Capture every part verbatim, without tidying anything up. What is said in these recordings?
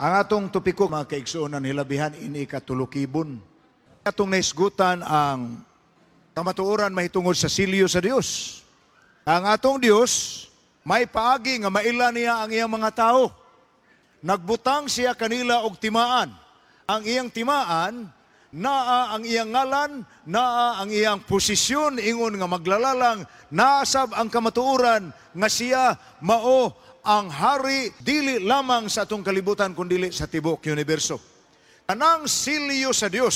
Ang atong topiko, mga kaigsuonan, hilabihan ini katulukibon. Atong naisgutan ang kamatuoran mahitungod sa silyo sa Dios. Ang atong Dios may paagi nga maila niya ang iyang mga tao. Nagbutang siya kanila og timaan. Ang iyang timaan, naa ang iyang ngalan, naa ang iyang posisyon, ingon nga maglalalang, naasab ang kamatuoran nga siya mao ang hari dili lamang sa atong kalibutan kundi sa tibok universo. Anang silyo sa Dios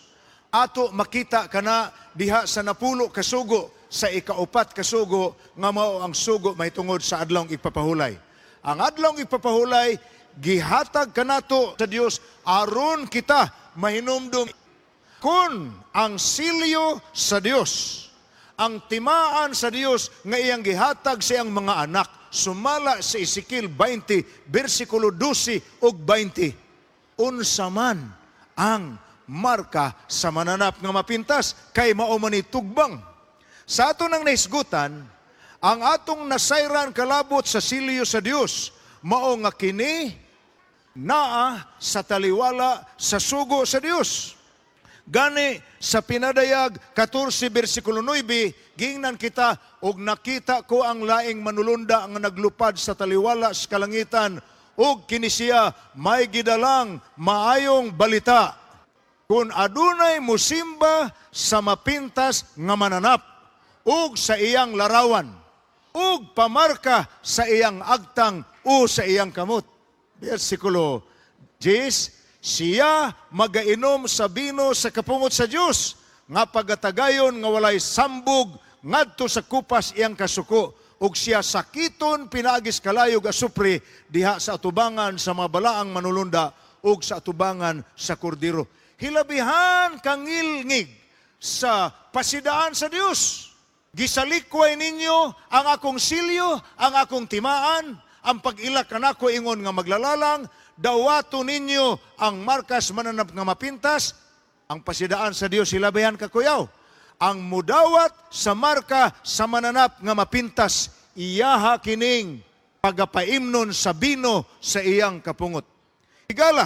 ato makita kana diha sa napulo ka sugo sa ikaupat ka sugo nga mao ang sugo mahitungod sa adlawng ipapahulay. Ang adlawng ipapahulay gihatag kanato sa Dios aron kita mahinumdum kun ang silyo sa Dios, ang timaan sa Dios nga iyang gihatag sa iyang mga anak, sumala sa Ezekiel twenty, versikulo twelve ug twenty. Unsa man ang marka sa mananap nga mapintas kay mao man ni tugbang. Sa ato nang naisgutan, ang atong nasayran kalabot sa silyo sa Dios mao nga kini naa sa taliwala sa sugo sa Dios. Gani sa pinadayag fourteen versikulo nine, gingnan kita og nakita ko ang laing manulunda nga naglupad sa taliwala sa kalangitan og kini siya may gidalang maayong balita. Kung adunay musimba sa mapintas nga mananap ug sa iyang larawan ug pamarka sa iyang agtang o sa iyang kamot. Versikulo ten, siya magainom sa bino sa kapungot sa Dios nga pagatagayon nga walay sambog ngadto sa kupas iyang kasuko ug siya sakiton pinaagis kalayog asupre diha sa atubangan sa mga balaang manulunda ug sa atubangan sa kordero. Hilabihan kangilngig sa pasidaan sa Dios. Gisalikway ninyo ang akong silyo, ang akong timaan, ang pag-ilak kanako ingon nga maglalalang, dawato ninyo ang markas mananap nga mapintas, ang pasidaan sa Dios hilabihan kakuyaw. Ang mudawat sa marka sa mananap nga mapintas, iyaha kining pagapaimnon sa bino sa iyang kapungot. Higala,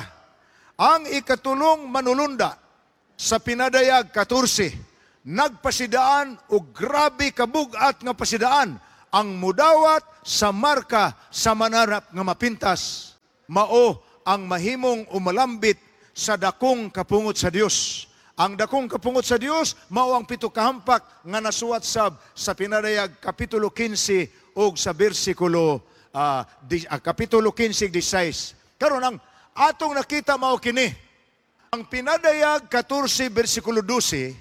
ang ikatulong manulunda sa pinadayag fourteen, nagpasidaan o grabe kabugat nga pasidaan ang mudawat sa marka sa mananap nga mapintas, mao ang mahimong umalambit sa dakong kapungot sa Dios. Ang dakong kapungot sa Dios mao ang pito kahampak nga nasuwat sab sa pinadayag kapitulo fifteen ug sa bersikulo uh, di, uh, kapitulo fifteen sixteen. Karon ang atong nakita mao kini. Ang pinadayag fourteen bersikulo twelve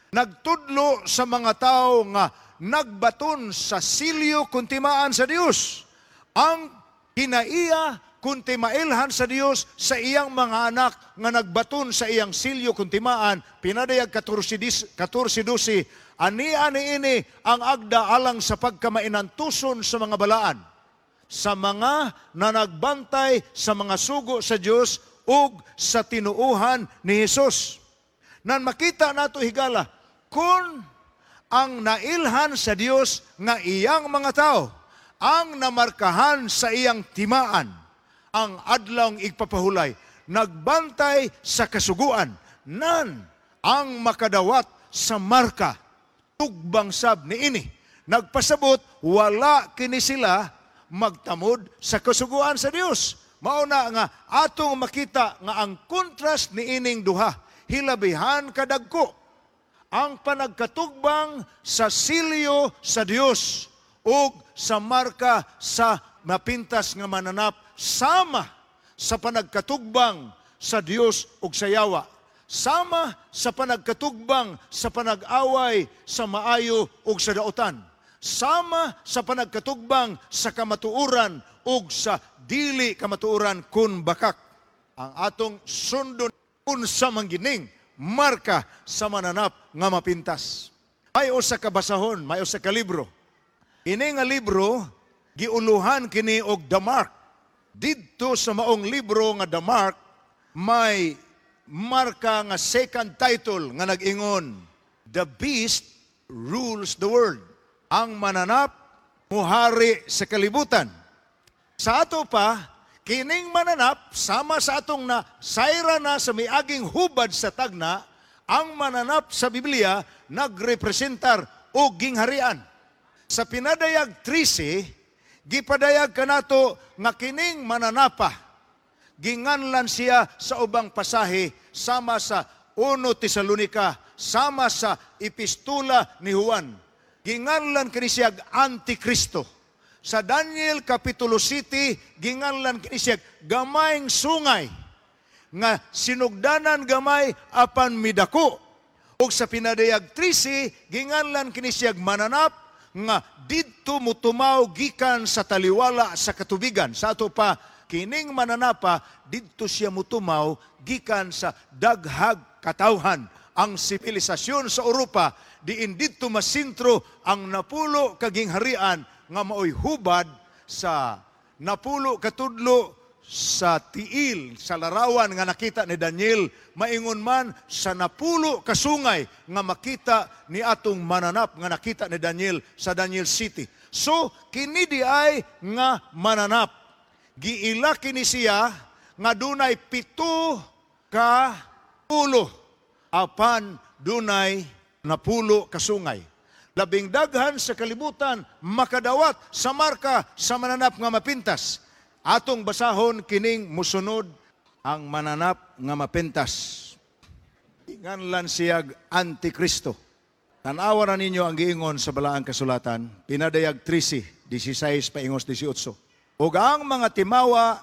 nagtudlo sa mga tao nga nagbaton sa silyo kuntimaan sa Dios. Ang kinaiya kuntimailhan sa Dios sa iyang mga anak nga nagbaton sa iyang silyo kuntimaan, pinadayag fourteen twelve, ani-ani ini ang agda alang sa pagkamainantuson sa mga balaan, sa mga nanagbantay sa mga sugo sa Dios ug sa tinuuhan ni Hesus. Nan makita nato higala, kung ang nailhan sa Dios nga iyang mga tao, ang namarkahan sa iyang timaan, ang adlawng igpapahulay, nagbantay sa kasuguan, nan ang makadawat sa marka, tugbang sab ni ini. Nagpasabot, wala kini sila magtamod sa kasuguan sa Dios. Mauna nga, atong makita nga ang kontrast ni ining duha, hilabihan kadagko. Ang panagkatugbang sa silyo sa Dios ug sa marka sa mapintas nga mananap sama sa panagkatugbang sa Dios ug sa yawa. Sama sa panagkatugbang sa panag-away sa maayo ug sa dautan. Sama sa panagkatugbang sa kamatuoran ug sa dili kamatuoran kun bakak. Ang atong sundon unsa man gining marka sa mananap nga mapintas. May usa ka basahon, may usa ka libro. Ini nga libro giuluhan kini og The Mark. Didto sa maong libro nga The Mark, may marka nga second title nga nag-ingon, The Beast Rules the World. Ang mananap muhari sa kalibutan. Sa ato pa, kining mananap sama sa atong na sayra na sa miaging hubad sa tagna, ang mananap sa Biblia nagrepresentar o gingharian. Sa pinadayag trese, gipadayag kanato nga kining mananapa, ginganlan siya sa ubang pasahe sama sa Uno Tesalonica, sama sa Epistula ni Juan. Ginganlan kini siya Antikristo. Sa Daniel Kapitulo siete, ginganlan kini siya gamayng sungay, nga sinugdanan gamay apan midako. O sa pinadayag trese, ginganlan kini siya mananap, nga didto mutumaw gikan sa taliwala sa katubigan. Sa ato pa, kining mananapa, didto siya mutumaw gikan sa daghag katawhan. Ang sipilisasyon sa Europa, diin didto masintro ang napulo kagingharian nga maoy hubad sa napulo katudlo sa tiil, sa larawan nga nakita ni Daniel, maingon man sa napulo kasungay nga makita ni atong mananap nga nakita ni Daniel sa Daniel City. So, kini di ay nga mananap. Giila kini siya nga dunay pito ka ulo, apan dunay napulo kasungay. Labing daghan sa kalibutan makadawat sa marka sa mananap nga mapintas. Atong basahon kining musunod ang mananap nga mapintas. Inganlan siyag Antikristo. Tanawa na ninyo ang giingon sa balaang kasulatan, pinadayag trese, dieciséis paingos dieciocho. Ug ang mga timawa,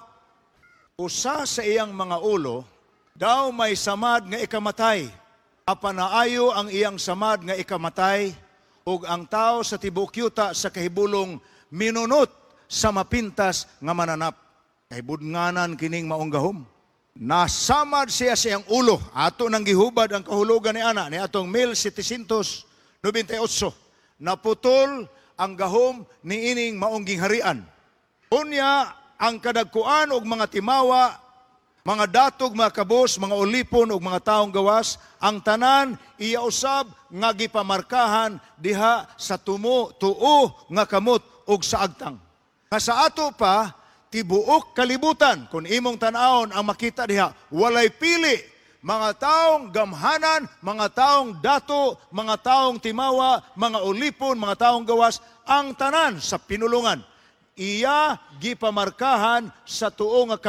usa sa iyang mga ulo, daw may samad nga ikamatay. Apanaayo ang iyang samad nga ikamatay, ug ang tao sa tibuok yuta sa kahibulong minunot sa mapintas nga mananap. Kahibudnganan kining maong gahom. Nasamad siya sa iyang ulo. Ato nang gihubad ang kahulugan ni ana ni atong mil setecientos noventa y ocho. Naputol ang gahom ni ining maong gingharian. Unya ang kadagkuan og mga timawa, mga datog, mga kabos, mga ulipon ug mga taong gawas, ang tanan iya usab nga gipamarkahan diha sa tumo tuo nga kamot ug sa agtang. Nga sa ato pa tibuok kalibutan kun imong tan-awon ang makita diha, walay pili, mga taong gamhanan, mga taong dato, mga taong timawa, mga ulipon, mga taong gawas, ang tanan sa pinulungan iya gipamarkahan sa tuo nga